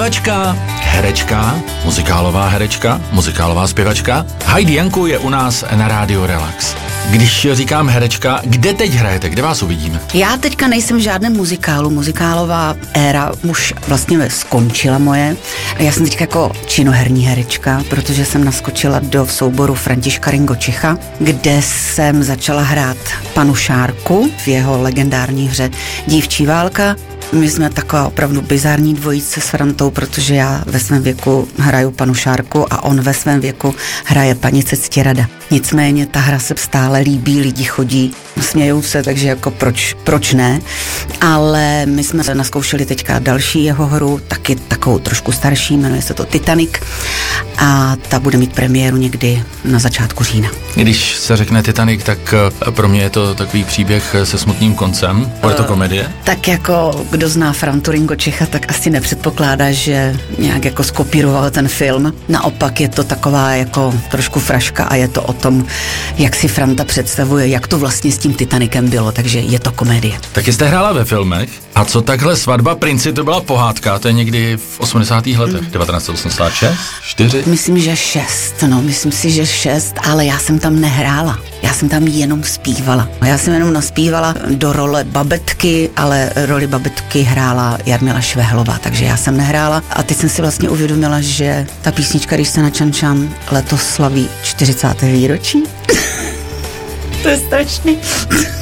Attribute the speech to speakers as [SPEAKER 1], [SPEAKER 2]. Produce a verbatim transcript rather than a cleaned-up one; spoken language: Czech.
[SPEAKER 1] Zpěvačka, herečka, muzikálová herečka, muzikálová zpěvačka. Heidi Janku je u nás na Rádiu Relax. Když říkám herečka, kde teď hrajete, kde vás uvidíme?
[SPEAKER 2] Já teďka nejsem v žádném muzikálu, muzikálová éra už vlastně skončila moje. Já jsem teďka jako činoherní herečka, protože jsem naskočila do souboru Františka Ringočicha, kde jsem začala hrát panu Šárku v jeho legendární hře Dívčí válka. My jsme taková opravdu bizarní dvojice s Frantou, protože já ve svém věku hraju panu Šárku a on ve svém věku hraje paní Cectirada. Nicméně ta hra se stále líbí, lidi chodí, smějou se, takže jako proč, proč ne. Ale my jsme se naskoušeli teďka další jeho hru, taky takovou trošku starší, jmenuje se to Titanic a ta bude mít premiéru někdy na začátku října.
[SPEAKER 1] Když se řekne Titanic, tak pro mě je to takový příběh se smutným koncem. Bude to komedie?
[SPEAKER 2] Uh, tak jako kdo zná Frantu Ringočicha, tak asi nepředpokládá, že nějak jako skopíroval ten film. Naopak je to taková jako trošku fraška a je to o tom, jak si Franta představuje, jak to vlastně s tím Titanicem bylo, takže je to komedie.
[SPEAKER 1] Tak jste hrála ve filmech a co takhle Svatba princi, to byla pohádka, to je někdy v osmdesátých letech, mm. devatenáct set osmdesát šest, čtyři?
[SPEAKER 2] Myslím, že šest, no, myslím si, že šest, ale já jsem tam nehrála. Já jsem tam jenom zpívala. Já jsem jenom naspívala do role babetky, ale roli babetky hrála Jarmila Švehlová, takže já jsem nehrála. A teď jsem si vlastně uvědomila, že ta písnička, když se na Čančan letos slaví čtyřicáté výročí. To je strašný.